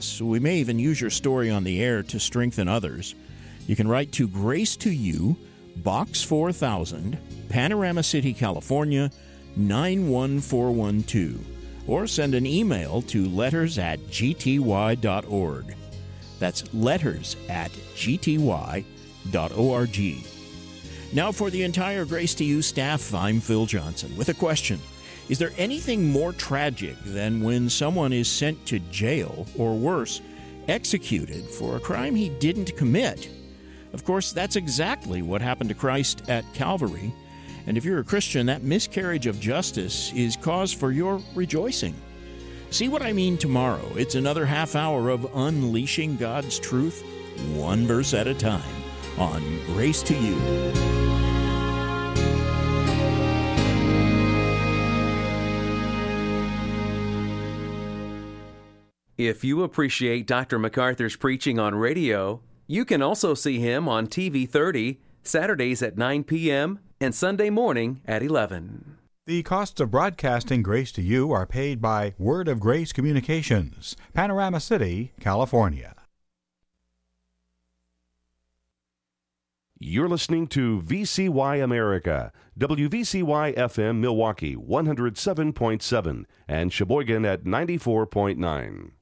So we may even use your story on the air to strengthen others. You can write to Grace to You, Box 4000, Panorama City, California, 91412, or send an email to letters@gty.org. That's letters@gty.org. Now for the entire Grace to You staff, I'm Phil Johnson with a question. Is there anything more tragic than when someone is sent to jail, or worse, executed for a crime he didn't commit? Of course, that's exactly what happened to Christ at Calvary. And if you're a Christian, that miscarriage of justice is cause for your rejoicing. See what I mean tomorrow. It's another half hour of unleashing God's truth, one verse at a time, on Grace to You. If you appreciate Dr. MacArthur's preaching on radio, you can also see him on TV 30, Saturdays at 9 p.m. and Sunday morning at 11. The costs of broadcasting Grace to You are paid by Word of Grace Communications, Panorama City, California. You're listening to VCY America, WVCY FM Milwaukee 107.7 and Sheboygan at 94.9.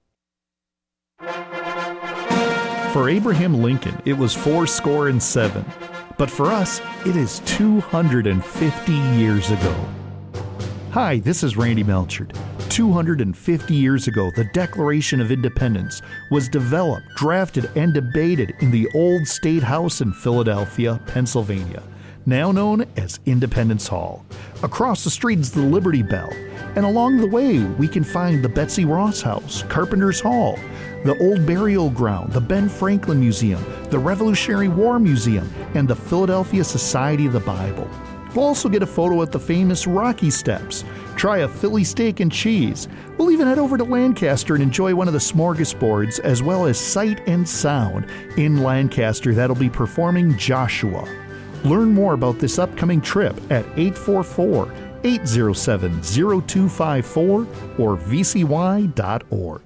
For Abraham Lincoln, it was fourscore and 7. But for us, it is 250 years ago. Hi, this is Randy Melchard. 250 years ago, the Declaration of Independence was developed, drafted, and debated in the old State House in Philadelphia, Pennsylvania, now known as Independence Hall. Across the street is the Liberty Bell, and along the way we can find the Betsy Ross House, Carpenter's Hall, the Old Burial Ground, the Ben Franklin Museum, the Revolutionary War Museum, and the Philadelphia Society of the Bible. We'll also get a photo at the famous Rocky Steps, try a Philly steak and cheese. We'll even head over to Lancaster and enjoy one of the smorgasbords, as well as Sight and Sound in Lancaster that'll be performing Joshua. Learn more about this upcoming trip at 844-807-0254 or vcy.org.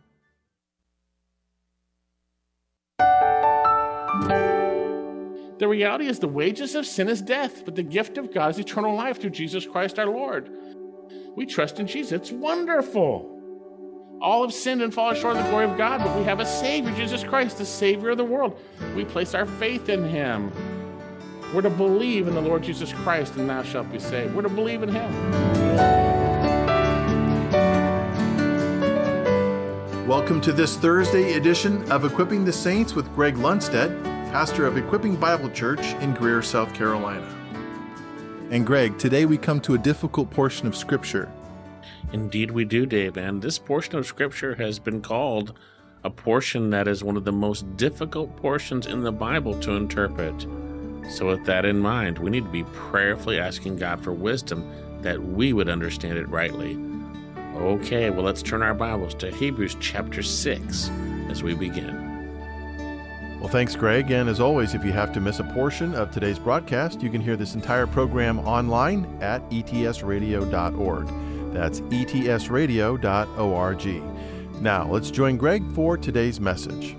The reality is the wages of sin is death, but the gift of God is eternal life through Jesus Christ our Lord. We trust in Jesus. It's wonderful. All have sinned and fallen short of the glory of God, but we have a Savior, Jesus Christ, the Savior of the world. We place our faith in Him. We're to believe in the Lord Jesus Christ, and thou shalt be saved. We're to believe in Him. Welcome to this Thursday edition of Equipping the Saints with Greg Lundstedt, pastor of Equipping Bible Church in Greer, South Carolina. And Greg, today we come to a difficult portion of Scripture. Indeed we do, Dave, and this portion of Scripture has been called a portion that is one of the most difficult portions in the Bible to interpret. So with that in mind, we need to be prayerfully asking God for wisdom that we would understand it rightly. Okay, well, let's turn our Bibles to Hebrews chapter 6 as we begin. Well, thanks, Greg. And as always, if you have to miss a portion of today's broadcast, you can hear this entire program online at etsradio.org. That's etsradio.org. Now, let's join Greg for today's message.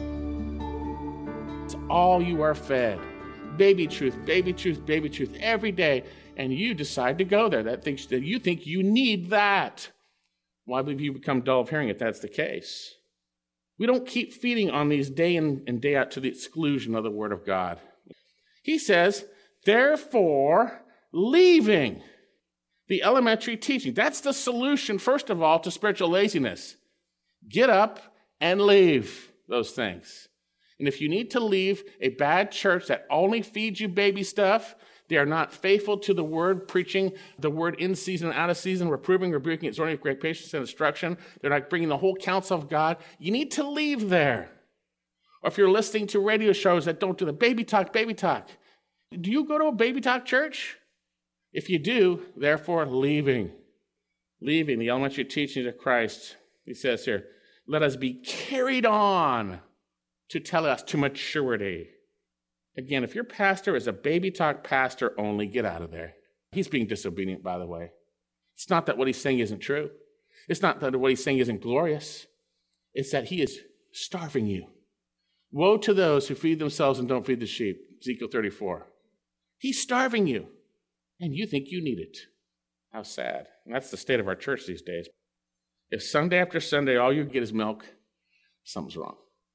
It's all you are fed. Baby truth, baby truth, baby truth every day. And you decide to go there. That you think you need that. Why would you become dull of hearing if that's the case? We don't keep feeding on these day in and day out to the exclusion of the Word of God. He says, therefore, leaving the elementary teaching. That's the solution, first of all, to spiritual laziness. Get up and leave those things. And if you need to leave a bad church that only feeds you baby stuff, they are not faithful to the word, preaching the word in season and out of season, reproving, rebuking, exhorting with great patience and instruction. They're not bringing the whole counsel of God. You need to leave there. Or if you're listening to radio shows that don't do the baby talk, do you go to a baby talk church? If you do, therefore, leaving the elementary teachings of Christ. He says here, let us be carried on to tell us to maturity. Again, if your pastor is a baby talk pastor only, get out of there. He's being disobedient, by the way. It's not that what he's saying isn't true. It's not that what he's saying isn't glorious. It's that he is starving you. Woe to those who feed themselves and don't feed the sheep, Ezekiel 34. He's starving you, and you think you need it. How sad. And that's the state of our church these days. If Sunday after Sunday all you get is milk, something's wrong.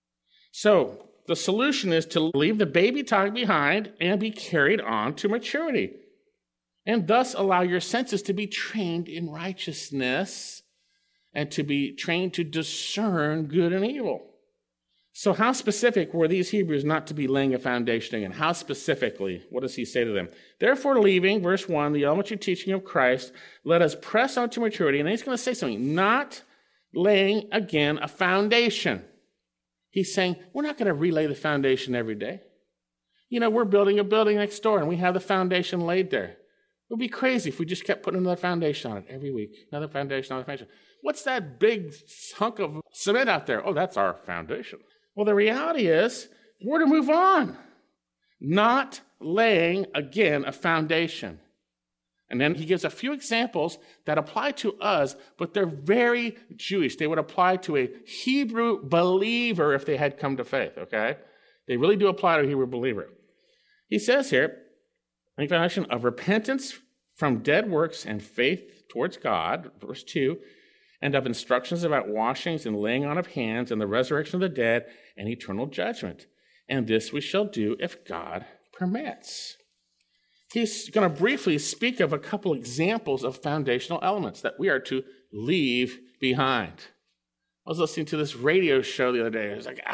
So the solution is to leave the baby talk behind and be carried on to maturity, and thus allow your senses to be trained in righteousness and to be trained to discern good and evil. So how specific were these Hebrews not to be laying a foundation again? How specifically? What does he say to them? Therefore, leaving, verse 1, the elementary teaching of Christ, let us press on to maturity. And then he's going to say something, not laying again a foundation. He's saying, we're not going to relay the foundation every day. You know, we're building a building next door, and we have the foundation laid there. It would be crazy if we just kept putting another foundation on it every week. Another foundation, another foundation. What's that big hunk of cement out there? Oh, that's our foundation. Well, the reality is, we're to move on, not laying, again, a foundation. And then he gives a few examples that apply to us, but they're very Jewish. They would apply to a Hebrew believer if they had come to faith, okay? They really do apply to a Hebrew believer. He says here, a foundation of repentance from dead works and faith towards God, verse 2, and of instructions about washings and laying on of hands and the resurrection of the dead and eternal judgment. And this we shall do if God permits. He's going to briefly speak of a couple examples of foundational elements that we are to leave behind. I was listening to this radio show the other day. I was like,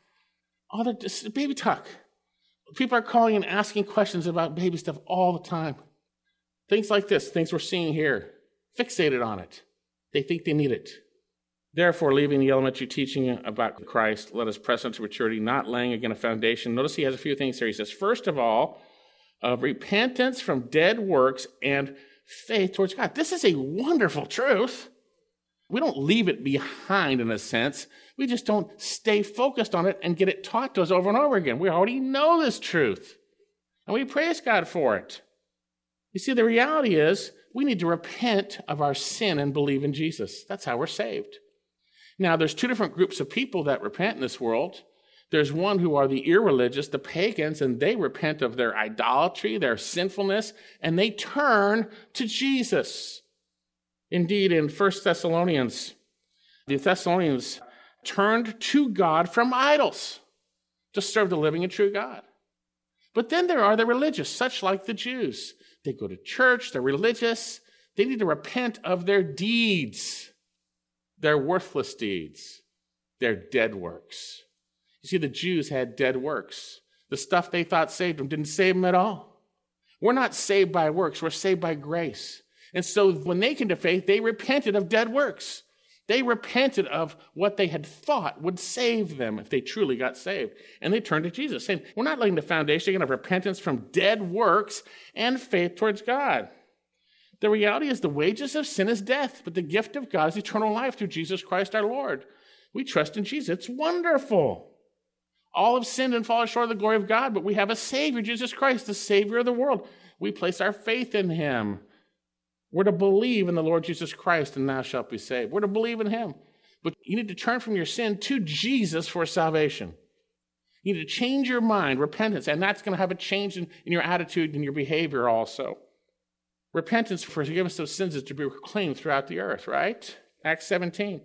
they're just baby talk. People are calling and asking questions about baby stuff all the time. Things like this, things we're seeing here, fixated on it. They think they need it. Therefore, leaving the elementary teaching about Christ, let us press on to maturity, not laying again a foundation. Notice he has a few things here. He says, first of all, of repentance from dead works and faith towards God. This is a wonderful truth. We don't leave it behind in a sense. We just don't stay focused on it and get it taught to us over and over again. We already know this truth, and we praise God for it. You see, the reality is we need to repent of our sin and believe in Jesus. That's how we're saved. Now, there's two different groups of people that repent in this world. There's one who are the irreligious, the pagans, and they repent of their idolatry, their sinfulness, and they turn to Jesus. Indeed, in 1 Thessalonians, the Thessalonians turned to God from idols to serve the living and true God. But then there are the religious, such like the Jews. They go to church, they're religious. They need to repent of their deeds, their worthless deeds, their dead works. You see, the Jews had dead works. The stuff they thought saved them didn't save them at all. We're not saved by works, we're saved by grace. And so when they came to faith, they repented of dead works. They repented of what they had thought would save them if they truly got saved. And they turned to Jesus, saying, we're not laying the foundation again of repentance from dead works and faith towards God. The reality is the wages of sin is death, but the gift of God is eternal life through Jesus Christ our Lord. We trust in Jesus. It's wonderful. All have sinned and fallen short of the glory of God, but we have a Savior, Jesus Christ, the Savior of the world. We place our faith in him. We're to believe in the Lord Jesus Christ, and thou shalt be saved. We're to believe in him. But you need to turn from your sin to Jesus for salvation. You need to change your mind, repentance, and that's going to have a change in your attitude and your behavior also. Repentance for forgiveness of sins is to be proclaimed throughout the earth, right? Acts 17.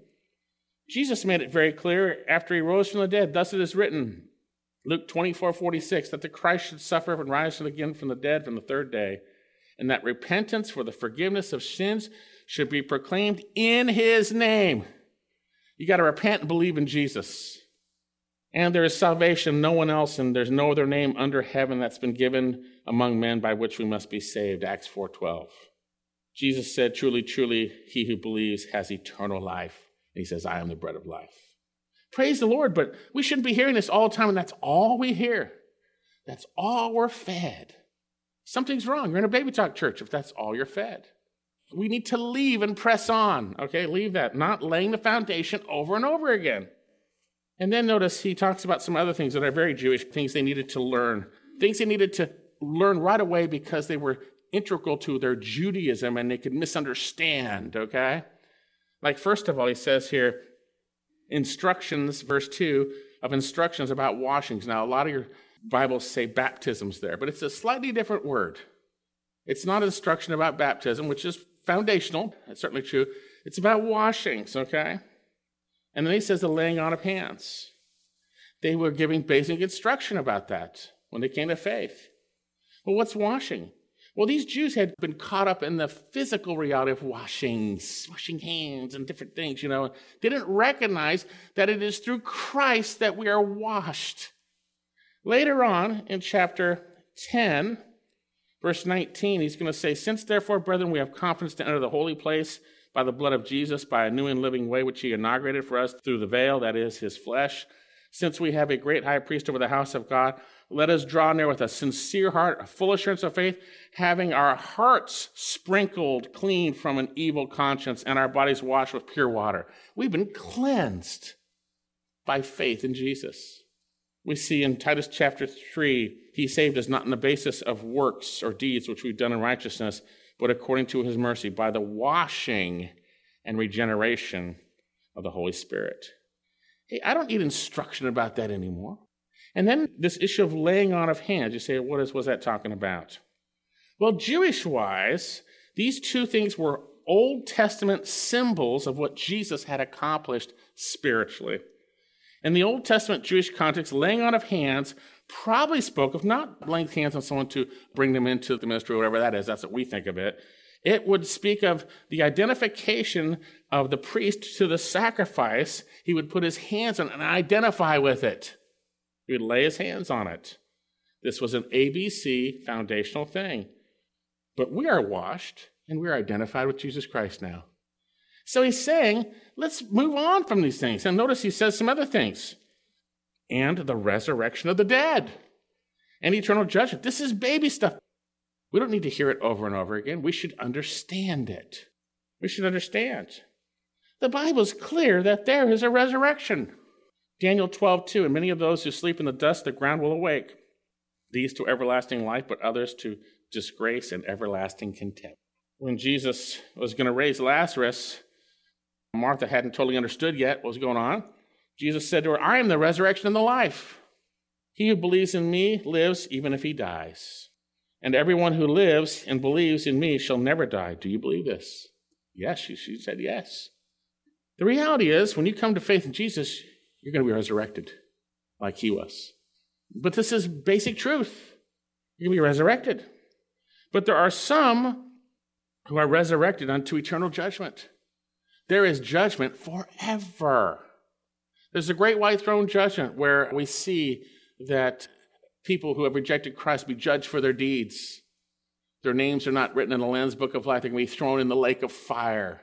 Jesus made it very clear after he rose from the dead. Thus it is written, Luke 24:46, that the Christ should suffer and rise again from the dead from the third day, and that repentance for the forgiveness of sins should be proclaimed in his name. You got to repent and believe in Jesus. And there is salvation, no one else, and there's no other name under heaven that's been given among men by which we must be saved, Acts 4:12. Jesus said, truly, truly, he who believes has eternal life. And he says, I am the bread of life. Praise the Lord, but we shouldn't be hearing this all the time, and that's all we hear. That's all we're fed. Something's wrong. You're in a baby talk church if that's all you're fed. We need to leave and press on. Okay, leave that. Not laying the foundation over and over again. And then notice he talks about some other things that are very Jewish, things they needed to learn. Things they needed to learn right away because they were integral to their Judaism and they could misunderstand, okay? Like, first of all, he says here, instructions, verse 2, of instructions about washings. Now, a lot of your Bibles say baptisms there, but it's a slightly different word. It's not instruction about baptism, which is foundational. That's certainly true. It's about washings, okay? And then he says the laying on of hands. They were giving basic instruction about that when they came to faith. Well, what's washing? Well, these Jews had been caught up in the physical reality of washing hands and different things, They didn't recognize that it is through Christ that we are washed. Later on in chapter 10, verse 19, he's going to say, "Since therefore, brethren, we have confidence to enter the holy place by the blood of Jesus, by a new and living way which he inaugurated for us through the veil, that is, his flesh. Since we have a great high priest over the house of God, let us draw near with a sincere heart, a full assurance of faith, having our hearts sprinkled clean from an evil conscience and our bodies washed with pure water." We've been cleansed by faith in Jesus. We see in Titus chapter 3, he saved us not on the basis of works or deeds which we've done in righteousness, but according to his mercy, by the washing and regeneration of the Holy Spirit. Hey, I don't need instruction about that anymore. And then this issue of laying on of hands, you say, what was that talking about? Well, Jewish-wise, these two things were Old Testament symbols of what Jesus had accomplished spiritually. In the Old Testament Jewish context, laying on of hands probably spoke of not laying hands on someone to bring them into the ministry or whatever that is. That's what we think of it. It would speak of the identification of the priest to the sacrifice. He would put his hands on it and identify with it. He would lay his hands on it. This was an ABC foundational thing. But we are washed and we are identified with Jesus Christ now. So he's saying, let's move on from these things. And notice he says some other things. And the resurrection of the dead. And eternal judgment. This is baby stuff. We don't need to hear it over and over again. We should understand it. We should understand. The Bible is clear that there is a resurrection. Daniel 12:2, "And many of those who sleep in the dust of the ground will awake, these to everlasting life, but others to disgrace and everlasting contempt." When Jesus was going to raise Lazarus, Martha hadn't totally understood yet what was going on. Jesus said to her, "I am the resurrection and the life. He who believes in me lives even if he dies. And everyone who lives and believes in me shall never die." Do you believe this? Yes, she said yes. The reality is, when you come to faith in Jesus, you're going to be resurrected like he was. But this is basic truth. You're going to be resurrected. But there are some who are resurrected unto eternal judgment. There is judgment forever. There's a great white throne judgment where we see that people who have rejected Christ be judged for their deeds. Their names are not written in the Lamb's Book of Life. They're going to be thrown in the lake of fire,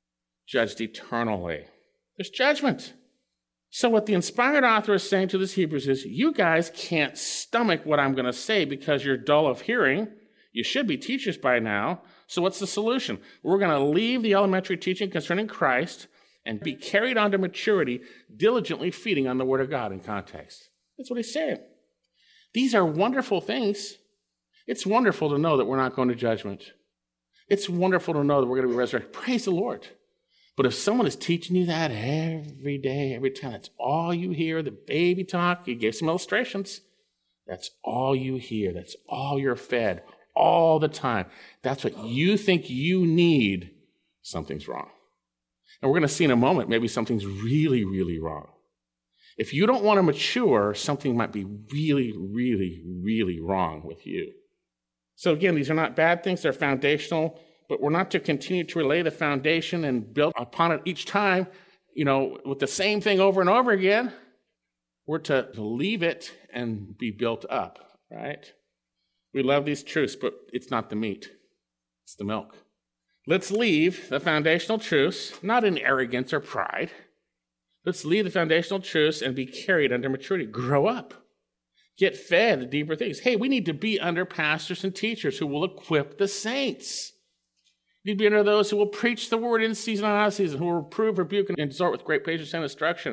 judged eternally. There's judgment. So what the inspired author is saying to this Hebrews is, you guys can't stomach what I'm going to say because you're dull of hearing. You should be teachers by now. So what's the solution? We're going to leave the elementary teaching concerning Christ and be carried on to maturity, diligently feeding on the Word of God in context. That's what he's saying. These are wonderful things. It's wonderful to know that we're not going to judgment. It's wonderful to know that we're going to be resurrected. Praise the Lord. But if someone is teaching you that every day, every time, that's all you hear, the baby talk, he gave some illustrations. That's all you hear. That's all you're fed all the time. That's what you think you need. Something's wrong. And we're going to see in a moment, maybe something's really, really wrong. If you don't want to mature, something might be really, really, really wrong with you. So again, these are not bad things. They're foundational, but we're not to continue to relay the foundation and build upon it each time, with the same thing over and over again. We're to leave it and be built up, right? We love these truths, but it's not the meat. It's the milk. Let's leave the foundational truths, not in arrogance or pride. Let's leave the foundational truths and be carried under maturity. Grow up. Get fed the deeper things. Hey, we need to be under pastors and teachers who will equip the saints. You need to be under those who will preach the word in season and out of season, who will reprove, rebuke, and exhort with great patience and instruction.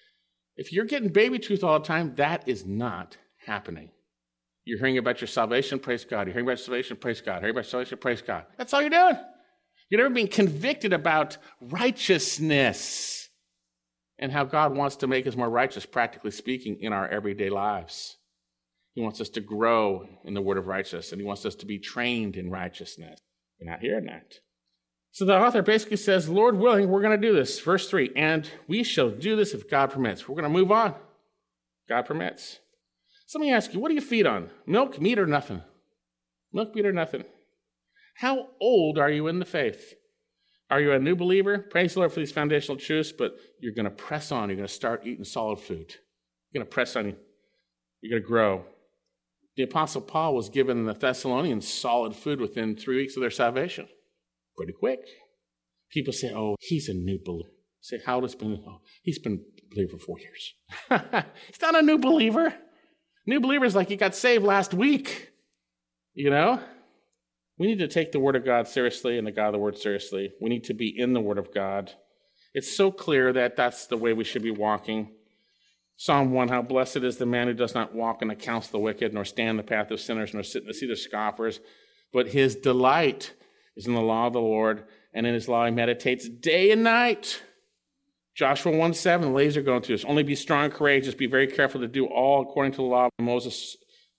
If you're getting baby truth all the time, that is not happening. You're hearing about your salvation, praise God. You're hearing about salvation, praise God. Hearing about salvation, praise God. That's all you're doing. You're never being convicted about righteousness. and how God wants to make us more righteous, practically speaking, in our everyday lives. He wants us to grow in the word of righteousness, and he wants us to be trained in righteousness. You're not hearing that. So the author basically says, Lord willing, we're going to do this. Verse 3, and we shall do this if God permits. We're going to move on. God permits. So let me ask you, what do you feed on? Milk, meat, or nothing? Milk, meat, or nothing? How old are you in the faith? Are you a new believer? Praise the Lord for these foundational truths, but you're going to press on. You're going to start eating solid food. You're going to press on. You're going to grow. The Apostle Paul was given the Thessalonians solid food within 3 weeks of their salvation. Pretty quick. People say, oh, he's a new believer. Say, how old has been? Oh, he's been a believer for 4 years. He's not a new believer. New believer is like he got saved last week. You know? We need to take the Word of God seriously and the God of the Word seriously. We need to be in the Word of God. It's so clear that that's the way we should be walking. Psalm 1, how blessed is the man who does not walk in the counsel of the wicked, nor stand in the path of sinners, nor sit in the seat of scoffers, but his delight is in the law of the Lord, and in his law he meditates day and night. Joshua 1:7, the ladies are going to us. Only be strong and courageous. Be very careful to do all according to the law of Moses,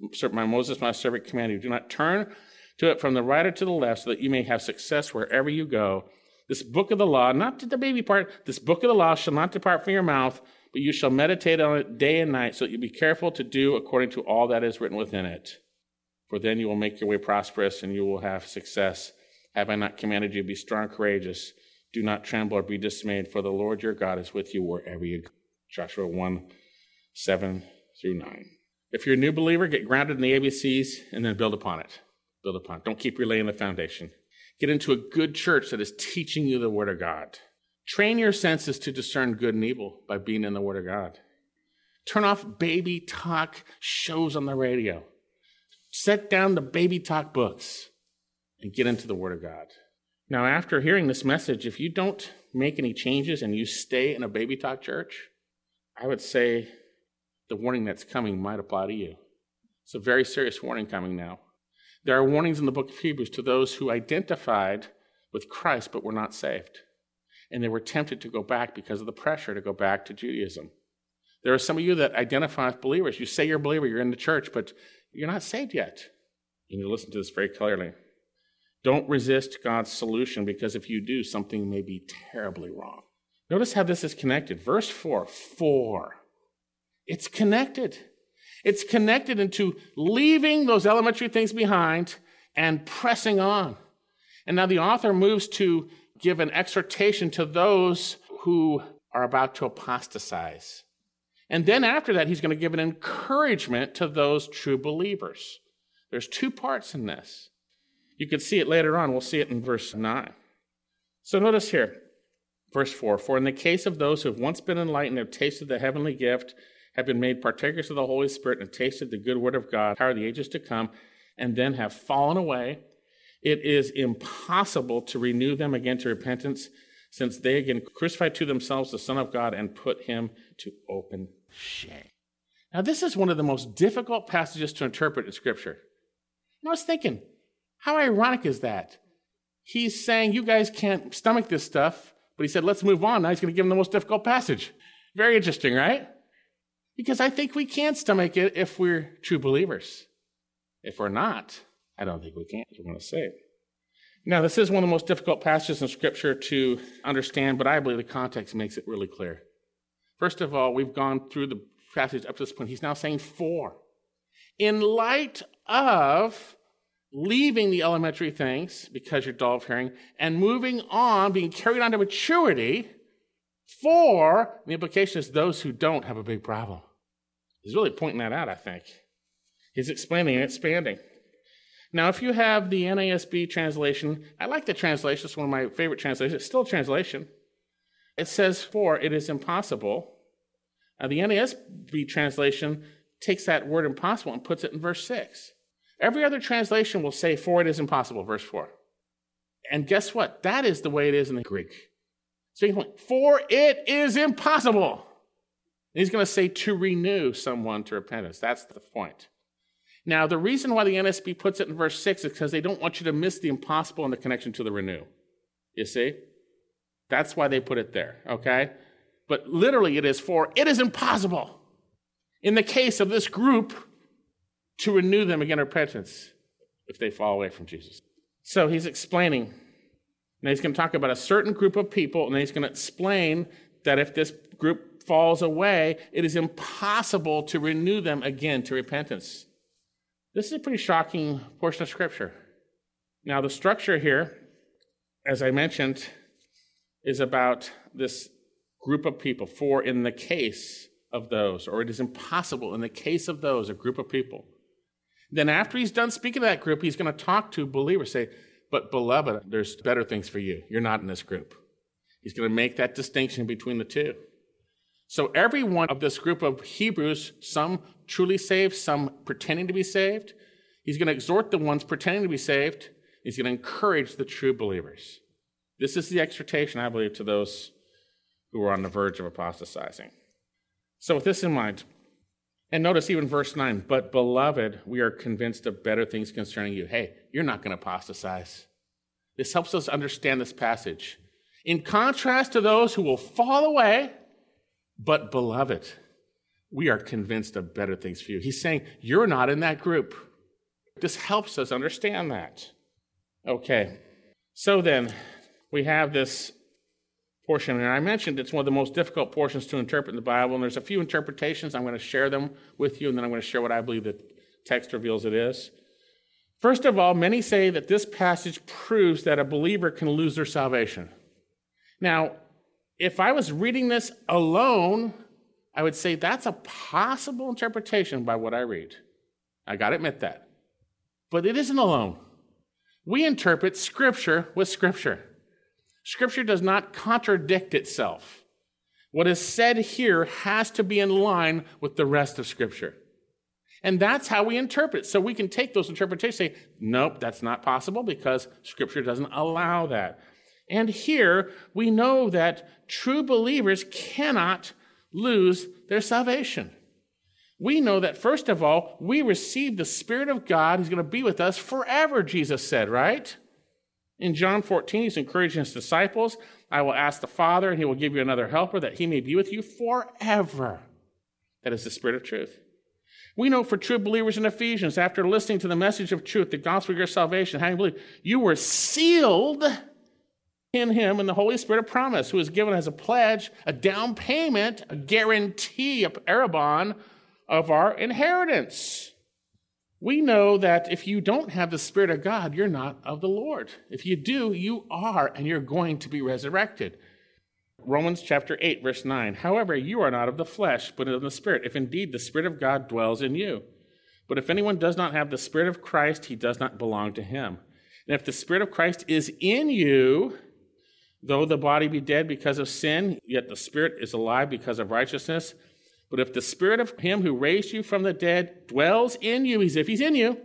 my servant, commanded you. Do not turn to it from the right or to the left, so that you may have success wherever you go. This book of the law, not to the baby part, this book of the law shall not depart from your mouth, but you shall meditate on it day and night, so that you be careful to do according to all that is written within it. For then you will make your way prosperous, and you will have success. Have I not commanded you to be strong and courageous? Do not tremble or be dismayed, for the Lord your God is with you wherever you go. Joshua 1:7-9. If you're a new believer, get grounded in the ABCs and then build upon it. Build upon it. Don't keep relaying the foundation. Get into a good church that is teaching you the Word of God. Train your senses to discern good and evil by being in the Word of God. Turn off baby talk shows on the radio. Set down the baby talk books and get into the Word of God. Now, after hearing this message, if you don't make any changes and you stay in a baby talk church, I would say the warning that's coming might apply to you. It's a very serious warning coming now. There are warnings in the book of Hebrews to those who identified with Christ but were not saved. And they were tempted to go back because of the pressure to go back to Judaism. There are some of you that identify as believers. You say you're a believer, you're in the church, but you're not saved yet. You need to listen to this very clearly. Don't resist God's solution, because if you do, something may be terribly wrong. Notice how this is connected. Verse 4. It's connected. It's connected into leaving those elementary things behind and pressing on. And now the author moves to give an exhortation to those who are about to apostatize. And then after that, he's going to give an encouragement to those true believers. There's two parts in this. You can see it later on. We'll see it in verse 9. So notice here, verse 4. For in the case of those who have once been enlightened, have tasted the heavenly gift, have been made partakers of the Holy Spirit, and tasted the good word of God, power of the ages to come, and then have fallen away, it is impossible to renew them again to repentance, since they again crucified to themselves the Son of God and put him to open shame. Now, this is one of the most difficult passages to interpret in Scripture. And I was thinking, how ironic is that? He's saying you guys can't stomach this stuff, but he said, let's move on. Now he's going to give them the most difficult passage. Very interesting, right? Because I think we can stomach it if we're true believers. If we're not, I don't think we can, if we're going to say it. Now, this is one of the most difficult passages in Scripture to understand, but I believe the context makes it really clear. First of all, we've gone through the passage up to this point. He's now saying 4. In light of leaving the elementary things because you're dull of hearing and moving on, being carried on to maturity, 4, the implication is those who don't have a big problem. He's really pointing that out, I think. He's explaining and expanding. Now, if you have the NASB translation, I like the translation. It's one of my favorite translations. It's still a translation. It says, for it is impossible. The NASB translation takes that word impossible and puts it in verse 6. Every other translation will say, for it is impossible, verse 4. And guess what? That is the way it is in the Greek. So for it is impossible. And he's going to say to renew someone to repentance. That's the point. Now, the reason why the NSB puts it in verse 6 is because they don't want you to miss the impossible in the connection to the renew. You see? That's why they put it there, okay? But literally it is impossible in the case of this group to renew them again in repentance if they fall away from Jesus. So he's explaining, and he's going to talk about a certain group of people, and then he's going to explain that if this group falls away, it is impossible to renew them again to repentance. This is a pretty shocking portion of Scripture. Now, the structure here, as I mentioned, is about this group of people, for in the case of those, or it is impossible in the case of those, a group of people. Then after he's done speaking to that group, he's going to talk to believers, say, but beloved, there's better things for you. You're not in this group. He's going to make that distinction between the two. So every one of this group of Hebrews, some truly saved, some pretending to be saved, he's going to exhort the ones pretending to be saved. He's going to encourage the true believers. This is the exhortation, I believe, to those who are on the verge of apostatizing. So with this in mind, and notice even verse 9, but beloved, we are convinced of better things concerning you. Hey, you're not going to apostatize. This helps us understand this passage. In contrast to those who will fall away, but beloved, we are convinced of better things for you. He's saying you're not in that group. This helps us understand that. Okay, so then we have this portion, and I mentioned it's one of the most difficult portions to interpret in the Bible, and there's a few interpretations. I'm going to share them with you, and then I'm going to share what I believe the text reveals it is. First of all, many say that this passage proves that a believer can lose their salvation. Now, if I was reading this alone, I would say that's a possible interpretation by what I read. I got to admit that. But it isn't alone. We interpret Scripture with Scripture. Scripture does not contradict itself. What is said here has to be in line with the rest of Scripture. And that's how we interpret. So we can take those interpretations and say, nope, that's not possible because Scripture doesn't allow that. And here we know that true believers cannot lose their salvation. We know that, first of all, we receive the Spirit of God who's going to be with us forever, Jesus said, right? In John 14, he's encouraging his disciples, I will ask the Father, and he will give you another helper that he may be with you forever. That is the Spirit of truth. We know for true believers in Ephesians, after listening to the message of truth, the gospel of your salvation, having believed, you were sealed in him in the Holy Spirit of promise, who is given as a pledge, a down payment, a guarantee, a parabon of our inheritance. We know that if you don't have the Spirit of God, you're not of the Lord. If you do, you are, and you're going to be resurrected. Romans chapter 8, verse 9. However, you are not of the flesh, but of the Spirit, if indeed the Spirit of God dwells in you. But if anyone does not have the Spirit of Christ, he does not belong to him. And if the Spirit of Christ is in you, though the body be dead because of sin, yet the Spirit is alive because of righteousness. But if the Spirit of him who raised you from the dead dwells in you, as if he's in you,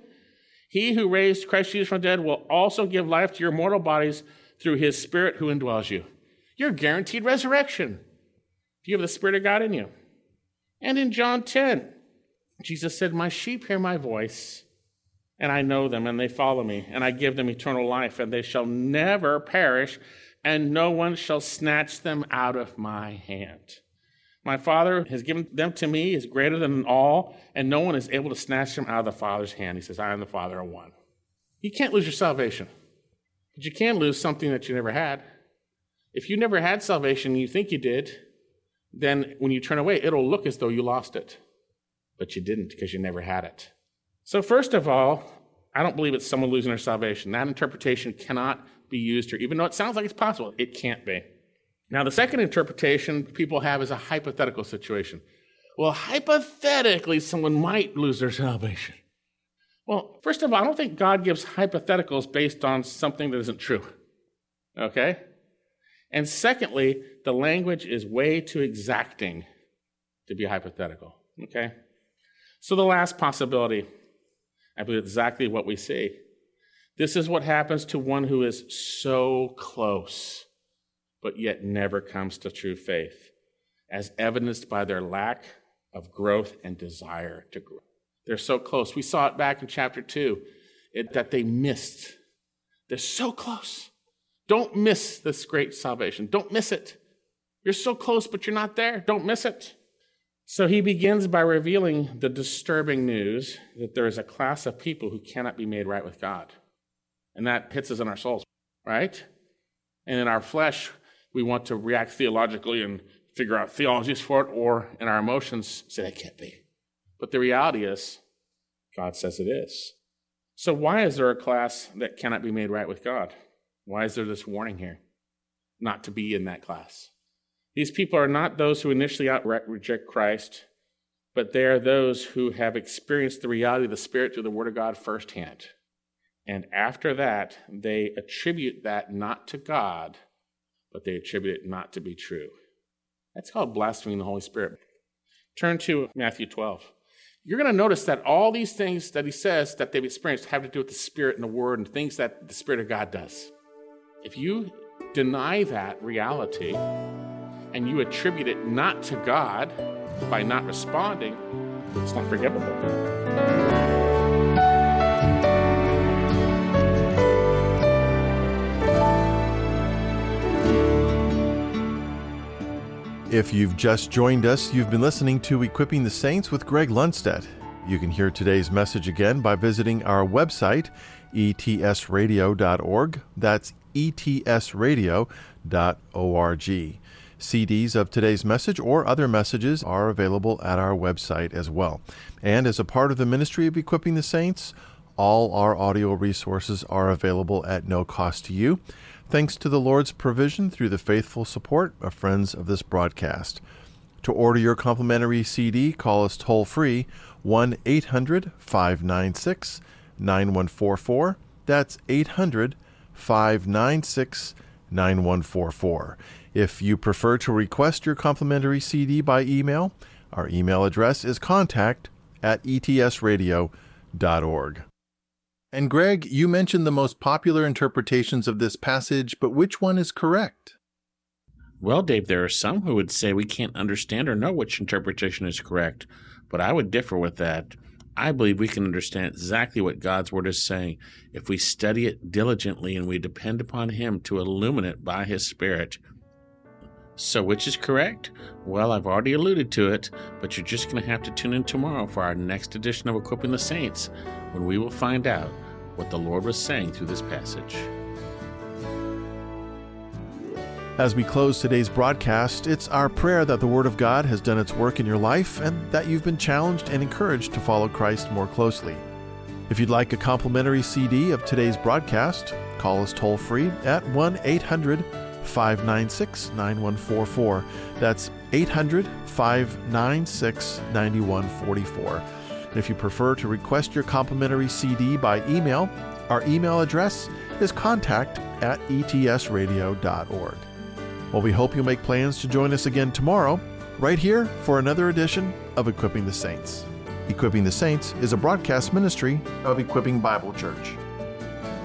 he who raised Christ Jesus from the dead will also give life to your mortal bodies through his Spirit who indwells you. You're guaranteed resurrection if you have the Spirit of God in you. And in John 10, Jesus said, my sheep hear my voice, and I know them, and they follow me, and I give them eternal life, and they shall never perish, and no one shall snatch them out of my hand. My Father has given them to me, is greater than all, and no one is able to snatch them out of the Father's hand. He says, I and the Father are one. You can't lose your salvation, but you can lose something that you never had. If you never had salvation and you think you did, then when you turn away, it'll look as though you lost it, but you didn't because you never had it. So first of all, I don't believe it's someone losing their salvation. That interpretation cannot be used here, even though it sounds like it's possible. It can't be. Now, the second interpretation people have is a hypothetical situation. Well, hypothetically, someone might lose their salvation. Well, first of all, I don't think God gives hypotheticals based on something that isn't true. Okay? And secondly, the language is way too exacting to be hypothetical. Okay? So the last possibility, I believe exactly what we see. This is what happens to one who is so close, but yet never comes to true faith, as evidenced by their lack of growth and desire to grow. They're so close. We saw it back in chapter 2, that they missed. They're so close. Don't miss this great salvation. Don't miss it. You're so close, but you're not there. Don't miss it. So he begins by revealing the disturbing news that there is a class of people who cannot be made right with God. And that hits us in our souls, right? And in our flesh, we want to react theologically and figure out theologies for it, or in our emotions say that can't be. But the reality is, God says it is. So why is there a class that cannot be made right with God? Why is there this warning here not to be in that class? These people are not those who initially outright reject Christ, but they are those who have experienced the reality of the Spirit through the Word of God firsthand. And after that, they attribute that not to God, but they attribute it not to be true. That's called blaspheming the Holy Spirit. Turn to Matthew 12. You're going to notice that all these things that he says that they've experienced have to do with the Spirit and the Word and things that the Spirit of God does. If you deny that reality and you attribute it not to God by not responding, it's not forgivable. If you've just joined us, you've been listening to Equipping the Saints with Greg Lundstedt. You can hear today's message again by visiting our website, etsradio.org. That's etsradio.org. CDs of today's message or other messages are available at our website as well. And as a part of the ministry of Equipping the Saints, all our audio resources are available at no cost to you, thanks to the Lord's provision through the faithful support of friends of this broadcast. To order your complimentary CD, call us toll-free, 1-800-596-9144. That's 800-596-9144. If you prefer to request your complimentary CD by email, our email address is contact@etsradio.org. And Greg, you mentioned the most popular interpretations of this passage, but which one is correct? Well, Dave, there are some who would say we can't understand or know which interpretation is correct, but I would differ with that. I believe we can understand exactly what God's Word is saying if we study it diligently and we depend upon Him to illuminate it by His Spirit. So which is correct? Well, I've already alluded to it, but you're just going to have to tune in tomorrow for our next edition of Equipping the Saints, when we will find out what the Lord was saying through this passage. As we close today's broadcast, it's our prayer that the Word of God has done its work in your life and that you've been challenged and encouraged to follow Christ more closely. If you'd like a complimentary CD of today's broadcast, call us toll-free at 1-800-596-9144. That's 800-596-9144. And if you prefer to request your complimentary CD by email, our email address is contact@etsradio.org. Well, we hope you'll make plans to join us again tomorrow, right here for another edition of Equipping the Saints. Equipping the Saints is a broadcast ministry of Equipping Bible Church.